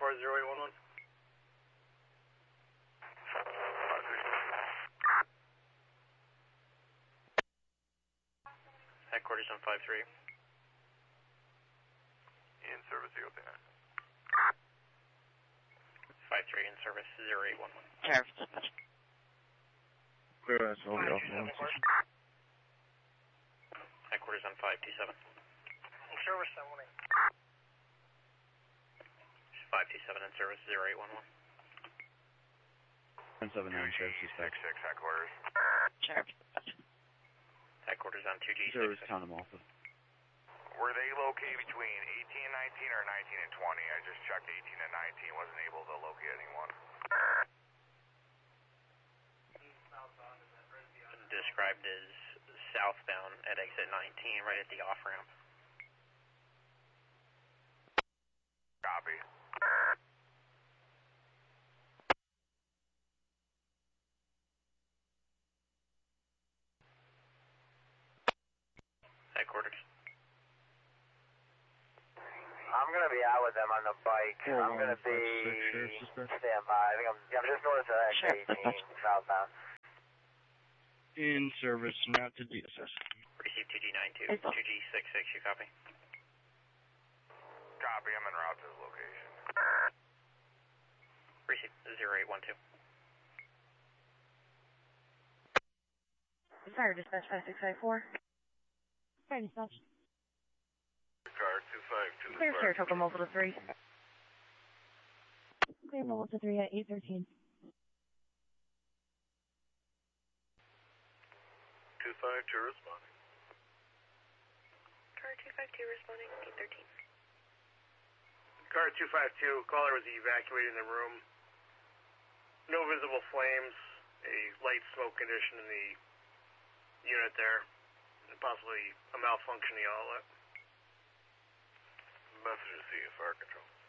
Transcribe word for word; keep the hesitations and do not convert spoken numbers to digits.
four zero eight one one. Headquarters on five three. In service zero three nine. five three in service zero eight one one. Sheriff. Clear as over off one. Headquarters on five two seven. In service seven one eight. five two seven in service zero eight one one. one seven nine, Sheriff suspect. six headquarters. Sheriff. Headquarters on two G six. Service Town of Malta. Were they located between eighteen and nineteen or nineteen and twenty? I just checked eighteen and nineteen, wasn't able to locate anyone. Described as southbound at exit nineteen, right at the off-ramp. Copy. Headquarters. I'm going to be out with them on the bike. Four I'm going one to five be six, Sheriff suspect. stand by. I think I'm, yeah, I'm just north of exit eighteen, southbound. In service, not to D S S. Receive two G nine two. two G six six, you copy? Copy, I'm en route to the location. Receive zero eight one two. Fire dispatch five six five four. Fire dispatch. Car two five two. Clear Saratoga Mobile to three. Clear Mobile to three at eight thirteen. two five two responding. Car two five two responding, eight thirteen. Car two five two, caller was evacuating the room. No visible flames, a light smoke condition in the unit there, and possibly a malfunction in the outlet. Message to C F R control.